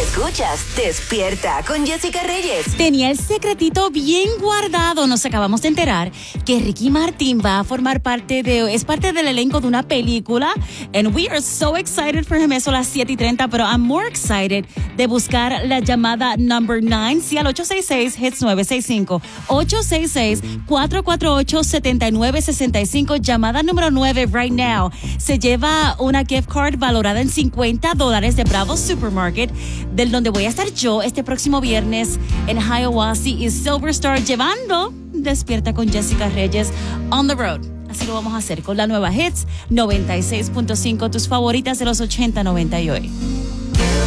Escuchas Despierta con Jessica Reyes. Tenía el secretito bien guardado. Nos acabamos de enterar que Ricky Martin va a formar parte del elenco de una película. And we are so excited for him. Eso a las 7:30, pero I'm more excited de buscar la llamada number 9. Sí, al 866-HITS-965. 866-448-7965. Llamada número 9 right now. Se lleva una gift card valorada en $50 de Bravo Supermarket, del donde voy a estar yo este próximo viernes en Hiawassee y Silver Star llevando Despierta con Jessica Reyes on the road. Así lo vamos a hacer con la nueva Hits 96.5, tus favoritas de los 80, 90 y hoy.